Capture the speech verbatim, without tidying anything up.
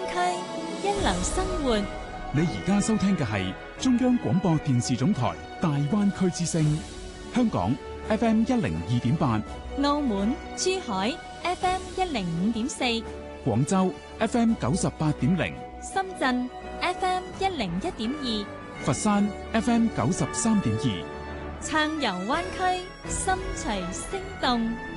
區，一流生活。 你而家收聽嘅係中央廣播電視總台大灣區之聲，香港 F M 一零二點八， 澳門、珠海 F M 一零五點四， 廣州 F M 九十八點零， 深圳 F M 一零一點二， 佛山 F M 九十三點二。 暢遊灣區，心隨聲動。